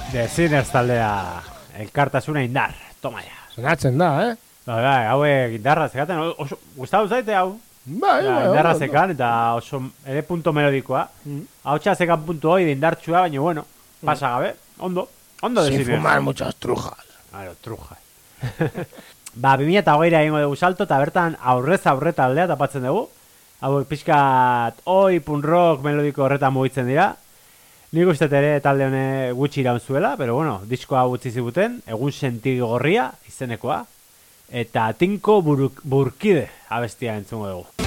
The Sinners taldea, elkartasuna indar, toma ya. Sonatzen da, Bai, hauek indarra zekaten, oso, gustatu zaite hau? Bai, Indarra zekan, eta oso ere punto melodikoa. Hautsa zekan puntu hoi, indartsua, baina bueno, pasa gabe, ondo The Sin Sinners. fumar muchas trujas. Claro, truja. 2008ra egingo dugu salto, eta bertan aurrez aurre taldea tapatzen dugu. Hauek pixkat oi, punk rock melodiko horretan mugitzen dira. Nik uste ere talde hone gutxi iraun zuela, pero bueno, diskoa utzi ziguten, egun sentigorria izenekoa, eta tinko burkide abestia entzungo dugu.